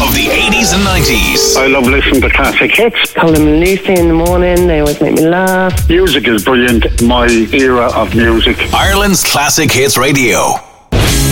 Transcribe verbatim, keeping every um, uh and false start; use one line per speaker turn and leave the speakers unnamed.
of the eighties and nineties.
I love listening to classic hits.
Colin and Lucy in the morning, they always make me laugh.
Music is brilliant. My era of music.
Ireland's Classic Hits Radio.